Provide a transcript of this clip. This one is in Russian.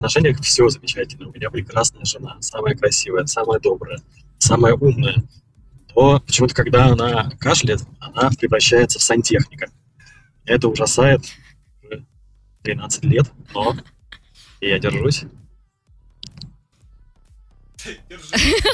отношениях все замечательно. У меня прекрасная жена, самая красивая, самая добрая, самая умная. То почему-то, когда она кашляет, она превращается в сантехника. Это ужасает уже 13 лет, но я держусь. Держись.